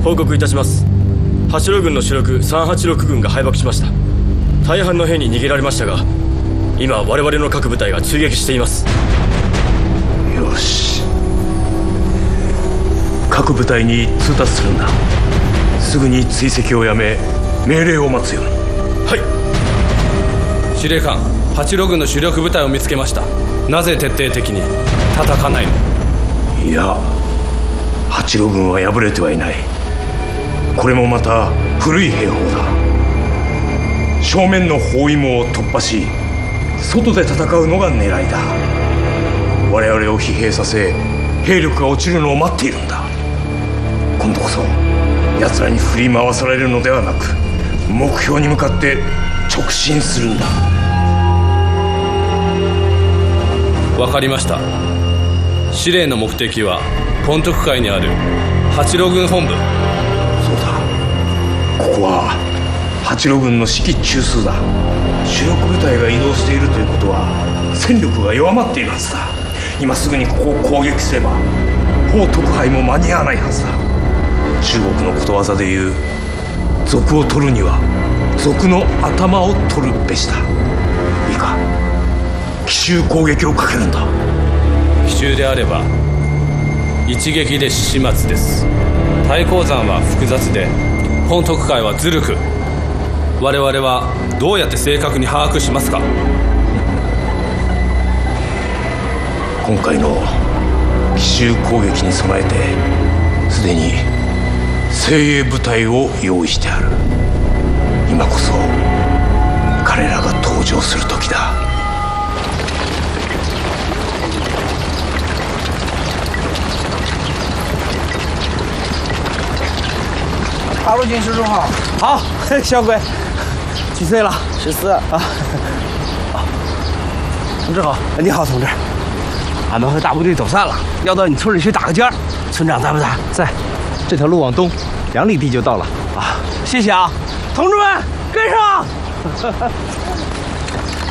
報告いたします。八路軍の主力386軍が敗北しました。大半の兵に逃げられましたが、今我々の各部隊が追撃しています。 よし、各部隊に通達するんだ。すぐに追跡をやめ命令を待つように。 はい。 司令官、八路軍の主力部隊を見つけました。なぜ徹底的に叩かないの？ いや、八路軍は敗れてはいない。これもまた古い兵法だ。正面の包囲網を突破し、外で戦うのが狙いだ。我々を疲弊させ、兵力が落ちるのを待っているんだ。今度こそ奴らに振り回されるのではなく、目標に向かって直進するんだ。 わかりました。司令の目的は本徳海にある八路軍本部。 そうだ、ここは八路軍の指揮中枢だ。主力部隊が移動しているということは戦力が弱まっているはずだ。今すぐにここを攻撃すれば法徳杯も間に合わないはずだ。中国のことわざでいう、賊を取るには賊の頭を取るべしだ。いいか、奇襲攻撃をかけるんだ。 奇襲であれば一撃で始末です。太閤山は複雑で、本徳海はずるく、我々はどうやって正確に把握しますか？ 今回の奇襲攻撃に備えてすでに精鋭部隊を用意してある。今こそ彼らが登場する時だ。 八路军师叔好。 好，小鬼，几岁了 ？14啊。 同志好。你好，同志。俺们和大部队走散了，要到你村里去打个尖儿。村长在不在？ 在。这条路往东2里地就到了。 啊，谢谢啊，同志们，跟上！